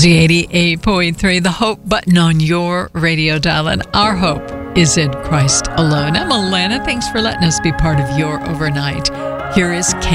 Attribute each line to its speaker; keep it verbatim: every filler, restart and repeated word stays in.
Speaker 1: Z eighty-eight point three, the Hope button on your radio dial, and our hope is in Christ alone. I'm Alana. Thanks for letting us be part of your overnight. Here is Ken.